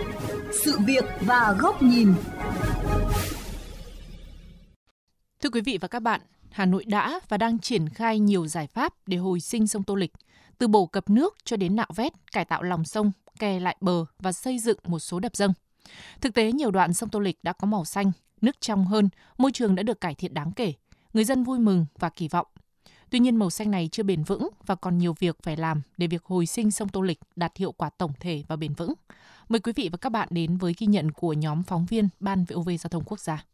Sự việc và góc nhìn. Thưa quý vị và các bạn, Hà Nội đã và đang triển khai nhiều giải pháp để hồi sinh sông Tô Lịch, từ bổ cập nước cho đến nạo vét, cải tạo lòng sông, kè lại bờ và xây dựng một số đập dâng. Thực tế, nhiều đoạn sông Tô Lịch đã có màu xanh, nước trong hơn, môi trường đã được cải thiện đáng kể. Người dân vui mừng và kỳ vọng. Tuy nhiên, màu xanh này chưa bền vững và còn nhiều việc phải làm để việc hồi sinh sông Tô Lịch đạt hiệu quả tổng thể và bền vững. Mời quý vị và các bạn đến với ghi nhận của nhóm phóng viên Ban VOV Giao thông Quốc gia.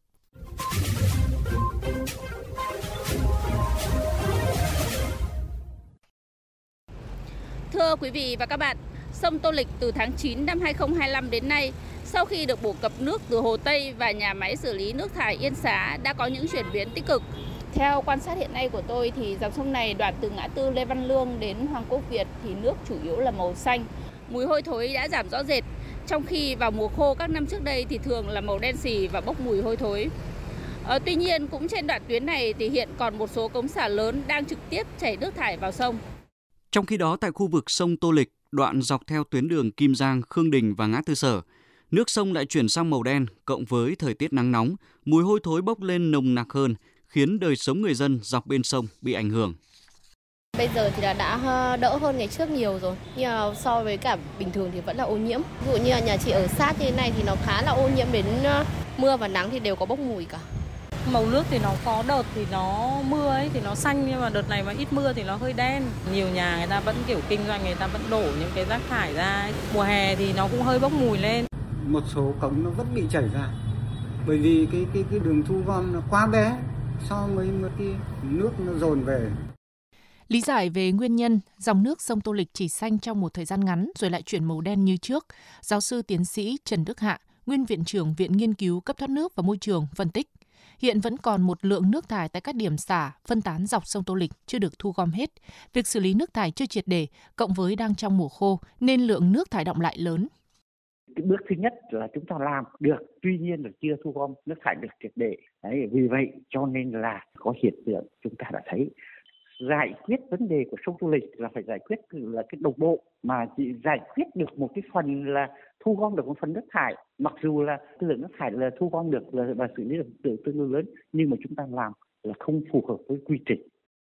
Thưa quý vị và các bạn, sông Tô Lịch từ tháng 9 năm 2025 đến nay, sau khi được bổ cập nước từ Hồ Tây và nhà máy xử lý nước thải Yên Xá đã có những chuyển biến tích cực. Theo quan sát hiện nay của tôi thì dòng sông này đoạn từ ngã tư Lê Văn Lương đến Hoàng Quốc Việt thì nước chủ yếu là màu xanh. Mùi hôi thối đã giảm rõ rệt, trong khi vào mùa khô các năm trước đây thì thường là màu đen xì và bốc mùi hôi thối. Tuy nhiên cũng trên đoạn tuyến này thì hiện còn một số cống xả lớn đang trực tiếp chảy nước thải vào sông. Trong khi đó, tại khu vực sông Tô Lịch, đoạn dọc theo tuyến đường Kim Giang, Khương Đình và ngã tư Sở, nước sông lại chuyển sang màu đen, cộng với thời tiết nắng nóng, mùi hôi thối bốc lên nồng nặc hơn, khiến đời sống người dân dọc bên sông bị ảnh hưởng. Bây giờ thì đã đỡ hơn ngày trước nhiều rồi, nhưng mà so với cả bình thường thì vẫn là ô nhiễm. Ví dụ như là nhà chị ở sát như thế này thì nó khá là ô nhiễm, đến mưa và nắng thì đều có bốc mùi cả. Màu nước thì nó có đợt thì nó mưa ấy thì nó xanh, nhưng mà đợt này mà ít mưa thì nó hơi đen. Nhiều nhà người ta vẫn kiểu kinh doanh, người ta vẫn đổ những cái rác thải ra. Mùa hè thì nó cũng hơi bốc mùi lên. Một số cống nó vẫn bị chảy ra, bởi vì cái đường thu gom nó quá bé so với cái nước nó dồn về. Lý giải về nguyên nhân dòng nước sông Tô Lịch chỉ xanh trong một thời gian ngắn rồi lại chuyển màu đen như trước, giáo sư tiến sĩ Trần Đức Hạ, nguyên viện trưởng Viện Nghiên cứu Cấp thoát nước và Môi trường phân tích. Hiện vẫn còn một lượng nước thải tại các điểm xả, phân tán dọc sông Tô Lịch chưa được thu gom hết. Việc xử lý nước thải chưa triệt để, cộng với đang trong mùa khô nên lượng nước thải đọng lại lớn. Cái bước thứ nhất là chúng ta làm được, tuy nhiên là chưa thu gom nước thải được triệt để. Đấy, vì vậy cho nên là có hiện tượng chúng ta đã thấy giải quyết vấn đề của sông Tô Lịch là phải giải quyết là cái đồng bộ, mà chỉ giải quyết được một cái phần là thu gom được một phần nước thải, mặc dù là cái lượng nước thải là thu gom được và xử lý được tương đối lớn, nhưng mà chúng ta làm là không phù hợp với quy trình.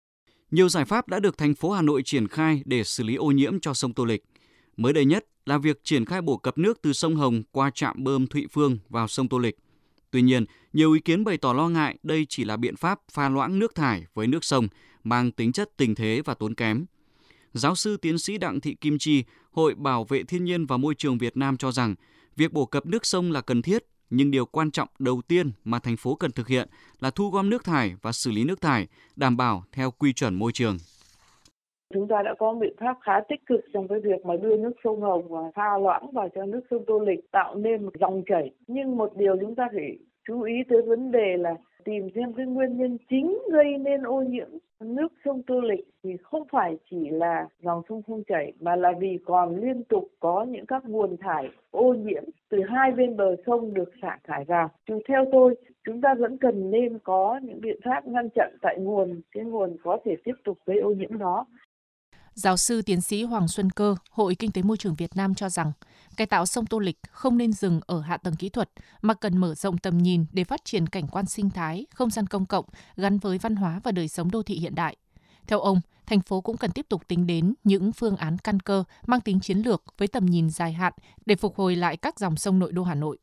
Nhiều giải pháp đã được thành phố Hà Nội triển khai để xử lý ô nhiễm cho sông Tô Lịch. Mới đây nhất là việc triển khai bổ cập nước từ sông Hồng qua trạm bơm Thụy Phương vào sông Tô Lịch. Tuy nhiên, nhiều ý kiến bày tỏ lo ngại đây chỉ là biện pháp pha loãng nước thải với nước sông, mang tính chất tình thế và tốn kém. Giáo sư tiến sĩ Đặng Thị Kim Chi, Hội Bảo vệ Thiên nhiên và Môi trường Việt Nam cho rằng, việc bổ cập nước sông là cần thiết, nhưng điều quan trọng đầu tiên mà thành phố cần thực hiện là thu gom nước thải và xử lý nước thải, đảm bảo theo quy chuẩn môi trường. Chúng ta đã có biện pháp khá tích cực trong cái việc mà đưa nước sông Hồng và pha loãng vào cho nước sông Tô Lịch, tạo nên một dòng chảy. Nhưng một điều chúng ta phải chú ý tới vấn đề là tìm xem cái nguyên nhân chính gây nên ô nhiễm nước sông Tô Lịch thì không phải chỉ là dòng sông không chảy, mà là vì còn liên tục có những các nguồn thải ô nhiễm từ hai bên bờ sông được xả thải vào. Theo tôi, chúng ta vẫn cần nên có những biện pháp ngăn chặn tại nguồn, cái nguồn có thể tiếp tục gây ô nhiễm đó. Giáo sư tiến sĩ Hoàng Xuân Cơ, Hội Kinh tế Môi trường Việt Nam cho rằng, cải tạo sông Tô Lịch không nên dừng ở hạ tầng kỹ thuật, mà cần mở rộng tầm nhìn để phát triển cảnh quan sinh thái, không gian công cộng gắn với văn hóa và đời sống đô thị hiện đại. Theo ông, thành phố cũng cần tiếp tục tính đến những phương án căn cơ mang tính chiến lược với tầm nhìn dài hạn để phục hồi lại các dòng sông nội đô Hà Nội.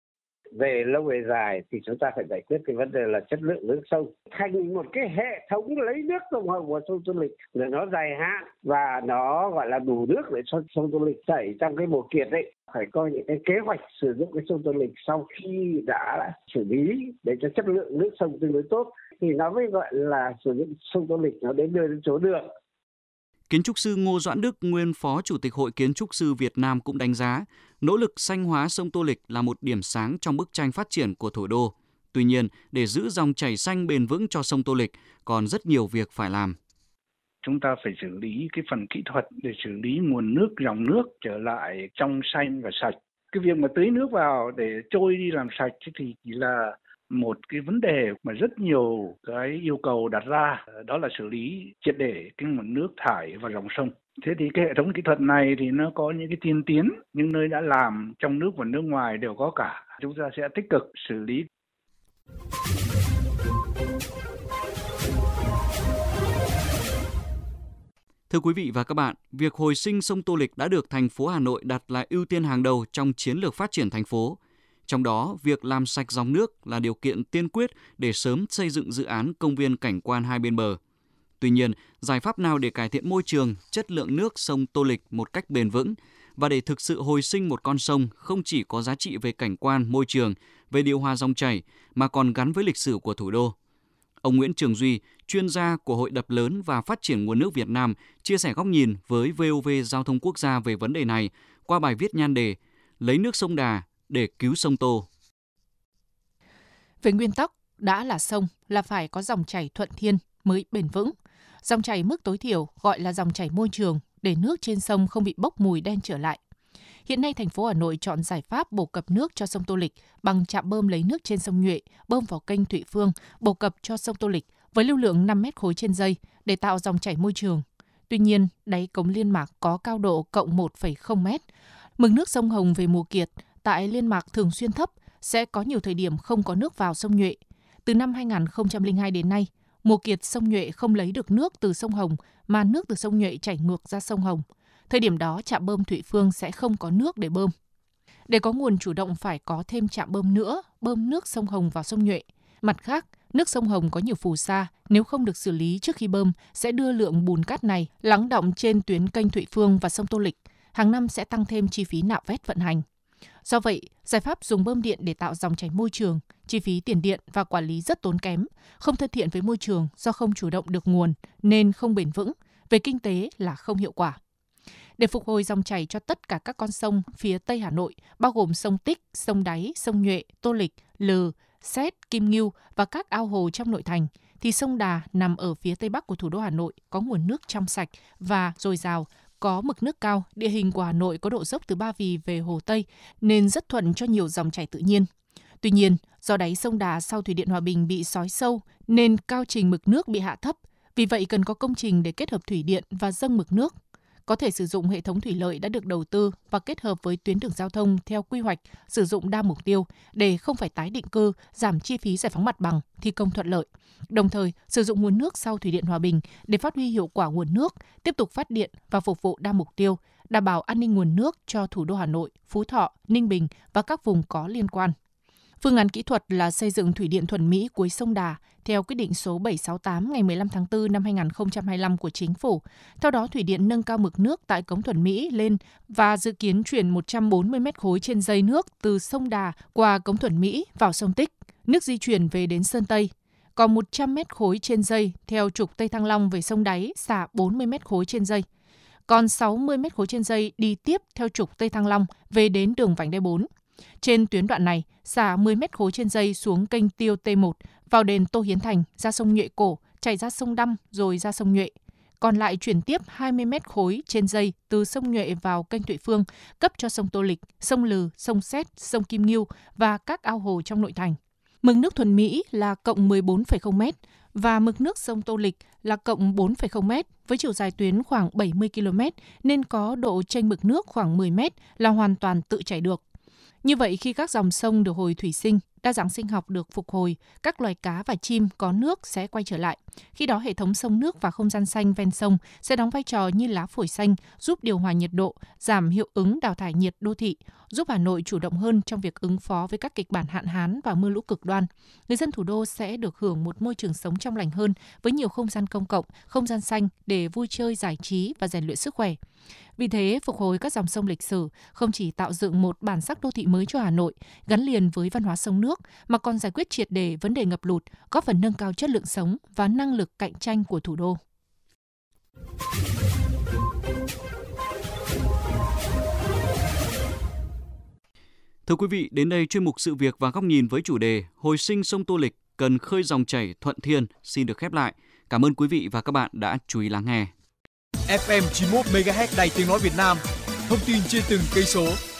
Về lâu về dài thì chúng ta phải giải quyết cái vấn đề là chất lượng nước sông thành một cái hệ thống lấy nước tổng hợp của sông Tô Lịch để nó dài hạn và nó gọi là đủ nước để cho sông Tô Lịch chảy trong cái mùa kiệt đấy. Phải có những cái kế hoạch sử dụng cái sông Tô Lịch sau khi đã xử lý để cho chất lượng nước sông tương đối tốt thì nó mới gọi là sử dụng sông Tô Lịch nó đến nơi đến chỗ được. Kiến trúc sư Ngô Doãn Đức, nguyên Phó Chủ tịch Hội Kiến trúc sư Việt Nam cũng đánh giá, nỗ lực xanh hóa sông Tô Lịch là một điểm sáng trong bức tranh phát triển của thủ đô. Tuy nhiên, để giữ dòng chảy xanh bền vững cho sông Tô Lịch, còn rất nhiều việc phải làm. Chúng ta phải xử lý cái phần kỹ thuật để xử lý nguồn nước, dòng nước trở lại trong xanh và sạch. Cái việc mà tưới nước vào để trôi đi làm sạch thì chỉ là một cái vấn đề mà rất nhiều cái yêu cầu đặt ra, đó là xử lý triệt để cái nguồn nước thải vào dòng sông. Thế thì cái hệ thống kỹ thuật này thì nó có những cái tiên tiến, những nơi đã làm trong nước và nước ngoài đều có cả. Chúng ta sẽ tích cực xử lý. Thưa quý vị và các bạn, việc hồi sinh sông Tô Lịch đã được thành phố Hà Nội đặt là ưu tiên hàng đầu trong chiến lược phát triển thành phố. Trong đó, việc làm sạch dòng nước là điều kiện tiên quyết để sớm xây dựng dự án công viên cảnh quan hai bên bờ. Tuy nhiên, giải pháp nào để cải thiện môi trường, chất lượng nước sông Tô Lịch một cách bền vững và để thực sự hồi sinh một con sông không chỉ có giá trị về cảnh quan, môi trường, về điều hòa dòng chảy mà còn gắn với lịch sử của thủ đô? Ông Nguyễn Trường Duy, chuyên gia của Hội Đập lớn và Phát triển nguồn nước Việt Nam, chia sẻ góc nhìn với VOV Giao thông Quốc gia về vấn đề này qua bài viết nhan đề Lấy nước sông Đà để cứu sông Tô. Về nguyên tắc, đã là sông là phải có dòng chảy thuận thiên mới bền vững. Dòng chảy mức tối thiểu gọi là dòng chảy môi trường để nước trên sông không bị bốc mùi đen trở lại. Hiện nay, thành phố Hà Nội chọn giải pháp bổ cập nước cho sông Tô Lịch bằng trạm bơm lấy nước trên sông Nhuệ, bơm vào kênh Thụy Phương, bổ cập cho sông Tô Lịch với lưu lượng 5 mét khối trên giây để tạo dòng chảy môi trường. Tuy nhiên, đáy cống Liên Mạc có cao độ cộng 1,0 mét. Mực nước sông Hồng về mùa kiệt tại Liên Mạc thường xuyên thấp, sẽ có nhiều thời điểm không có nước vào sông Nhuệ. Từ năm 2002 đến nay, mùa kiệt sông Nhuệ không lấy được nước từ sông Hồng mà nước từ sông Nhuệ chảy ngược ra sông Hồng. Thời điểm đó, trạm bơm Thụy Phương sẽ không có nước để bơm. Để có nguồn chủ động phải có thêm trạm bơm nữa, bơm nước sông Hồng vào sông Nhuệ. Mặt khác, nước sông Hồng có nhiều phù sa, nếu không được xử lý trước khi bơm, sẽ đưa lượng bùn cát này lắng đọng trên tuyến kênh Thụy Phương và sông Tô Lịch. Hàng năm sẽ tăng thêm chi phí nạo vét vận hành. Do vậy, giải pháp dùng bơm điện để tạo dòng chảy môi trường, chi phí tiền điện và quản lý rất tốn kém, không thân thiện với môi trường do không chủ động được nguồn nên không bền vững, về kinh tế là không hiệu quả. Để phục hồi dòng chảy cho tất cả các con sông phía Tây Hà Nội, bao gồm sông Tích, sông Đáy, sông Nhuệ, Tô Lịch, Lừ, Sét, Kim Ngưu và các ao hồ trong nội thành, thì sông Đà nằm ở phía Tây Bắc của thủ đô Hà Nội, có nguồn nước trong sạch và dồi dào, có mực nước cao, địa hình của Hà Nội có độ dốc từ Ba Vì về Hồ Tây nên rất thuận cho nhiều dòng chảy tự nhiên. Tuy nhiên, do đáy sông Đà sau Thủy điện Hòa Bình bị xói sâu nên cao trình mực nước bị hạ thấp, vì vậy cần có công trình để kết hợp thủy điện và dâng mực nước. Có thể sử dụng hệ thống thủy lợi đã được đầu tư và kết hợp với tuyến đường giao thông theo quy hoạch, sử dụng đa mục tiêu để không phải tái định cư, giảm chi phí giải phóng mặt bằng, thi công thuận lợi. Đồng thời, sử dụng nguồn nước sau Thủy điện Hòa Bình để phát huy hiệu quả nguồn nước, tiếp tục phát điện và phục vụ đa mục tiêu, đảm bảo an ninh nguồn nước cho thủ đô Hà Nội, Phú Thọ, Ninh Bình và các vùng có liên quan. Phương án kỹ thuật là xây dựng thủy điện Thuần Mỹ cuối sông Đà theo quyết định số 768 ngày 15 tháng 4 năm 2025 của Chính phủ. Theo đó, thủy điện nâng cao mực nước tại cống Thuần Mỹ lên và dự kiến chuyển 140 mét khối trên giây nước từ sông Đà qua cống Thuần Mỹ vào sông Tích. Nước di chuyển về đến Sơn Tây. Còn 100 mét khối trên giây theo trục Tây Thăng Long về sông Đáy xả 40 mét khối trên giây. Còn 60 mét khối trên giây đi tiếp theo trục Tây Thăng Long về đến đường vành đai 4. Trên tuyến đoạn này, xả 10 mét khối trên giây xuống kênh Tiêu T1, vào đền Tô Hiến Thành, ra sông Nhuệ Cổ, chảy ra sông Đăm rồi ra sông Nhuệ. Còn lại chuyển tiếp 20 mét khối trên giây từ sông Nhuệ vào kênh Thụy Phương, cấp cho sông Tô Lịch, sông Lừ, sông Sét, sông Kim Ngưu và các ao hồ trong nội thành. Mực nước Thuần Mỹ là cộng 14,0 mét và mực nước sông Tô Lịch là cộng 4,0 mét với chiều dài tuyến khoảng 70 km nên có độ chênh mực nước khoảng 10 mét là hoàn toàn tự chảy được. Như vậy, khi các dòng sông được hồi thủy sinh, đa dạng sinh học được phục hồi, các loài cá và chim có nước sẽ quay trở lại. Khi đó, hệ thống sông nước và không gian xanh ven sông sẽ đóng vai trò như lá phổi xanh, giúp điều hòa nhiệt độ, giảm hiệu ứng đào thải nhiệt đô thị, giúp Hà Nội chủ động hơn trong việc ứng phó với các kịch bản hạn hán và mưa lũ cực đoan. Người dân thủ đô sẽ được hưởng một môi trường sống trong lành hơn với nhiều không gian công cộng, không gian xanh để vui chơi, giải trí và rèn luyện sức khỏe. Vì thế, phục hồi các dòng sông lịch sử không chỉ tạo dựng một bản sắc đô thị mới cho Hà Nội, gắn liền với văn hóa sông nước, mà còn giải quyết triệt để vấn đề ngập lụt, góp phần nâng cao chất lượng sống và năng lực cạnh tranh của thủ đô. Thưa quý vị, đến đây chuyên mục Sự việc và góc nhìn với chủ đề Hồi sinh sông Tô Lịch cần khơi dòng chảy thuận thiên xin được khép lại. Cảm ơn quý vị và các bạn đã chú ý lắng nghe. FM 91 MHz Đài Tiếng nói Việt Nam, thông tin trên từng cây số.